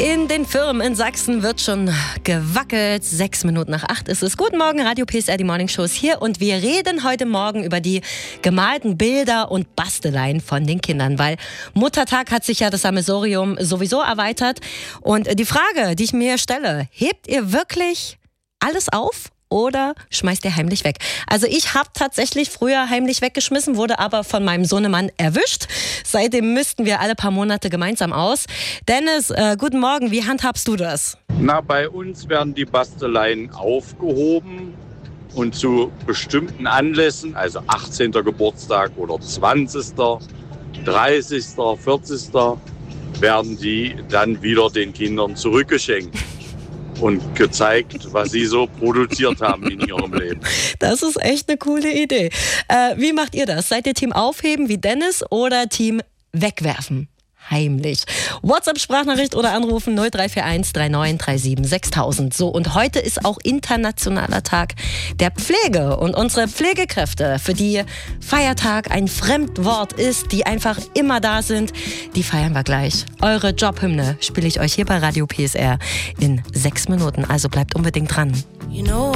In den Firmen in Sachsen wird schon gewackelt. 7:06 ist es. Guten Morgen, Radio PSR, die Morning Shows hier. Und wir reden heute Morgen über die gemalten Bilder und Basteleien von den Kindern. Weil Muttertag hat sich ja das Sammelsurium sowieso erweitert. Und die Frage, die ich mir stelle, hebt ihr wirklich alles auf? Oder schmeißt ihr heimlich weg? Also ich habe tatsächlich früher heimlich weggeschmissen, wurde aber von meinem Sohnemann erwischt. Seitdem missten wir alle paar Monate gemeinsam aus. Dennis, guten Morgen, wie handhabst du das? Bei uns werden die Basteleien aufgehoben und zu bestimmten Anlässen, also 18. Geburtstag oder 20., 30., 40., werden die dann wieder den Kindern zurückgeschenkt und gezeigt, was sie so produziert haben in ihrem Leben. Das ist echt eine coole Idee. Wie macht ihr das? Seid ihr Team Aufheben wie Dennis oder Team Wegwerfen? Heimlich. WhatsApp-Sprachnachricht oder anrufen 0341 3937 6000. So, und heute ist auch Internationaler Tag der Pflege. Und unsere Pflegekräfte, für die Feiertag ein Fremdwort ist, die einfach immer da sind, die feiern wir gleich. Eure Jobhymne spiele ich euch hier bei Radio PSR in 6 Minuten. Also bleibt unbedingt dran.